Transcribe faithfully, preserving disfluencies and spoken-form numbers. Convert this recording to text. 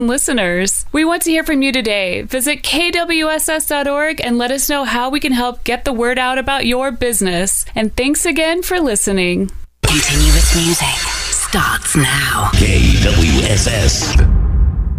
listeners. We want to hear from you today. Visit K W S S dot org and let us know how we can help get the word out about your business. And thanks again for listening. Continuous music starts now. K W S S.